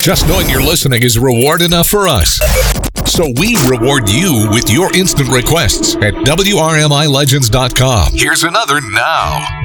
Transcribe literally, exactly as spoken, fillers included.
Just knowing you're listening is reward enough for us. So we reward you with your instant requests at W R M I legends dot com. Here's another now.